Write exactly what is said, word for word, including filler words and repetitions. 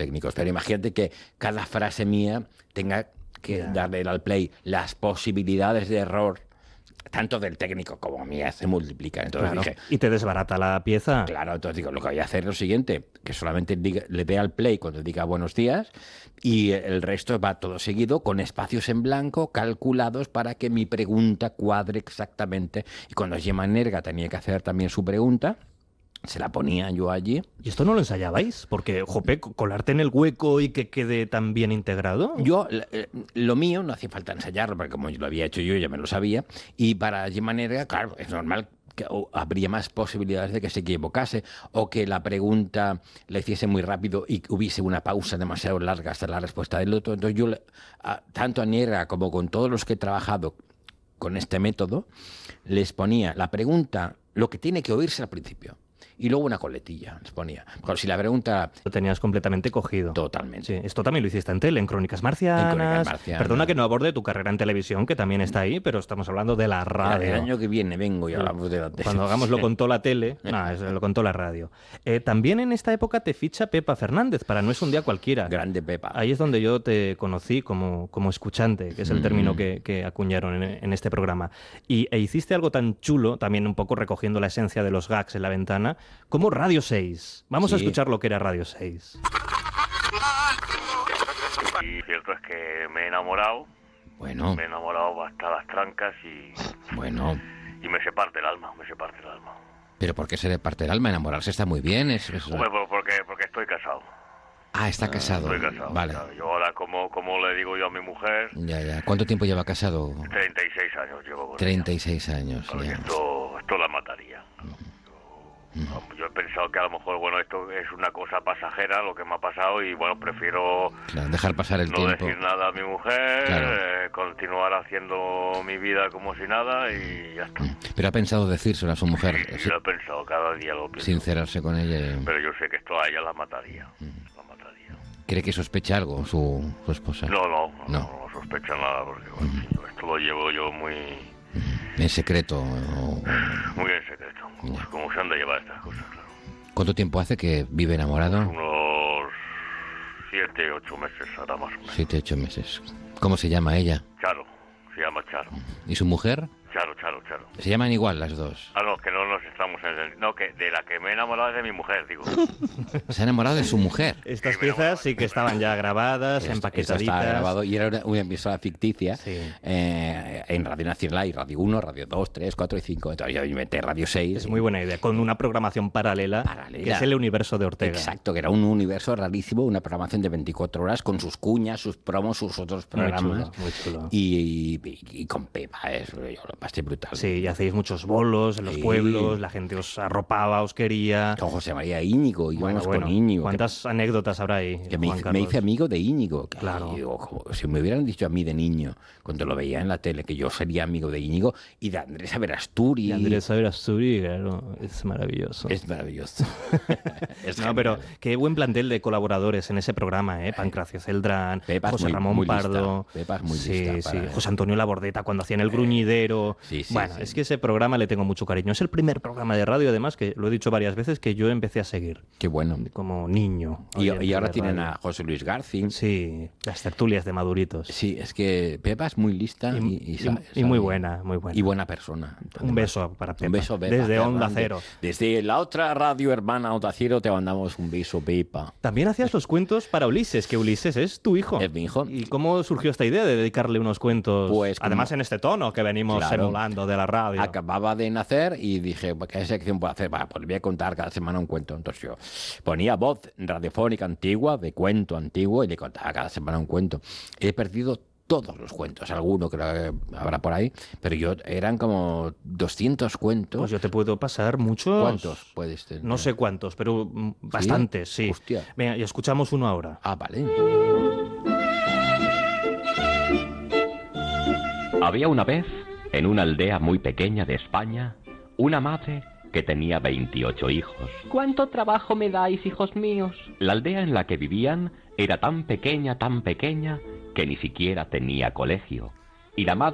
técnicos. Pero imagínate que cada frase mía tenga que yeah. darle al play. Las posibilidades de error, tanto del técnico como mía, se multiplican. Entonces claro. dije... Y te desbarata la pieza. Claro, entonces digo, lo que voy a hacer es lo siguiente, que solamente diga, le dé al play cuando diga buenos días y el resto va todo seguido con espacios en blanco calculados para que mi pregunta cuadre exactamente. Y cuando Gemma Nerga tenía que hacer también su pregunta, se la ponía yo allí. ¿Y esto no lo ensayabais? Porque, jope, colarte en el hueco y que quede tan bien integrado. Yo, lo mío, no hacía falta ensayarlo, porque como yo lo había hecho yo, ya me lo sabía. Y para Gemma Nerga, claro, es normal que habría más posibilidades de que se equivocase o que la pregunta la hiciese muy rápido y hubiese una pausa demasiado larga hasta la respuesta del otro. Entonces yo, tanto a Nerga como con todos los que he trabajado con este método, les ponía la pregunta, lo que tiene que oírse al principio. Y luego una coletilla, les ponía. Porque si la pregunta... Lo tenías completamente cogido. Totalmente. Sí, esto también lo hiciste en tele, en Crónicas Marcianas. En Crónicas Marcianas. Perdona que no aborde tu carrera en televisión, que también está ahí, pero estamos hablando de la radio. El año que viene vengo y hablamos de la tele. Cuando hagamos Lo Contó la Tele, no, Lo Contó la Radio. Eh, también en esta época te ficha Pepa Fernández, para No es un día cualquiera. Grande Pepa. Ahí es donde yo te conocí como, como escuchante, que es el mm. término que, que acuñaron en, en este programa. Y e hiciste algo tan chulo, también un poco recogiendo la esencia de los gags en la ventana, como Radio seis. Vamos sí. a escuchar lo que era Radio seis. Y cierto es que me he enamorado. Bueno. Me he enamorado hasta las trancas y... Bueno. Y me se parte el alma, me se parte el alma. ¿Pero por qué se le parte el alma? Enamorarse está muy bien. Es, es... Bueno, porque, porque estoy casado. Ah, está casado. Estoy casado. Vale. Claro. Yo ahora, como, como le digo yo a mi mujer... Ya, ya. ¿Cuánto tiempo lleva casado? treinta y seis años llevo con treinta y seis ella. años, claro, ya. Esto, esto la mataría. Mm. Yo he pensado que a lo mejor, bueno, esto es una cosa pasajera, lo que me ha pasado, y bueno, prefiero claro, dejar pasar el no tiempo. decir nada a mi mujer, claro. eh, continuar haciendo mi vida como si nada y ya está. Pero ha pensado decírselo a su mujer. Sí, sí, lo he pensado, cada día lo pienso. Sincerarse con ella. Y... Pero yo sé que esto a ella la mataría, mm. la mataría. ¿Cree que sospecha algo su, su esposa? No, no, no, no, no, no sospecha nada, porque bueno, mm. yo esto lo llevo yo muy... ¿En secreto? O... Muy en secreto, como, como se han de llevar estas cosas, claro. ¿Cuánto tiempo hace que vive enamorado? Unos siete, ocho meses, ahora más o menos. Siete, ocho meses. ¿Cómo se llama ella? Charo, se llama Charo. ¿Y su mujer? Charo, Charo, Charo. ¿Se llaman igual las dos? Ah, no, que no nos estamos entendiendo. No, que de la que me he enamorado es de mi mujer, digo. ¿Se ha enamorado de su mujer? Estas sí, piezas sí que estaban ya grabadas, esto, empaquetaditas. Esto estaba grabado y era una, una emisora ficticia sí. eh, en Radio Nacional y Radio uno, Radio dos, tres, cuatro y cinco. Entonces yo inventé Radio seis. Es muy buena idea, con una programación paralela, paralela, que es el universo de Ortega. Exacto, que era un universo rarísimo, una programación de veinticuatro horas con sus cuñas, sus promos, sus otros programas. Muy chulo, muy chulo. Y, y, y con Pepa, es, yo lo pasé brutal. Sí, y hacéis muchos bolos en los sí. pueblos, la gente os arropaba, os quería. Con José María Íñigo, íbamos bueno, bueno. con Íñigo. ¿Cuántas que, anécdotas habrá ahí? Que me, me hice amigo de Íñigo. Que, claro. Digo, como, si me hubieran dicho a mí de niño, cuando lo veía en la tele, que yo sería amigo de Íñigo y de Andrés Averasturi. De Andrés Averasturi, claro, es maravilloso. Es maravilloso. es no, pero qué buen plantel de colaboradores en ese programa, ¿eh? Pancracio Celdrán, Pepa José muy, Ramón muy Pardo. Pepa es muy sí, lista. Sí, para... José Antonio Labordeta cuando hacían El Gruñidero. Sí, sí, bueno, sí. es que ese programa le tengo mucho cariño. Es el primer programa de radio, además, que lo he dicho varias veces, que yo empecé a seguir. Qué bueno. Como niño. Y, y ahora tienen radio. A José Luis García. Sí, las tertulias de Maduritos. Sí, es que Pepa es muy lista y, y, y, sabe, y muy buena, muy buena. Y buena persona. Además. Un beso para Pepa. Un beso, Pepa. Desde Onda Cero. Desde la otra radio hermana Onda Cero te mandamos un beso, Pepa. También hacías los cuentos para Ulises, que Ulises es tu hijo. Es mi hijo. ¿Y cómo surgió esta idea de dedicarle unos cuentos? Pues además como... en este tono que venimos claro. simulando de la radio. Acababa de nacer y dije, ¿qué sección puedo hacer? Bah, pues le voy a contar cada semana un cuento. Entonces yo ponía voz radiofónica antigua, de cuento antiguo, y le contaba cada semana un cuento. He perdido todos los cuentos, alguno creo que habrá por ahí, pero yo eran como doscientos cuentos. Pues yo te puedo pasar muchos. ¿Cuántos puedes tener? No sé cuántos, pero bastantes, sí. sí. Hostia. Venga, y escuchamos uno ahora. Ah, vale. Había una vez, en una aldea muy pequeña de España, una madre que tenía veintiocho hijos. ¿Cuánto trabajo me dais, hijos míos? La aldea en la que vivían era tan pequeña, tan pequeña, que ni siquiera tenía colegio. Y la madre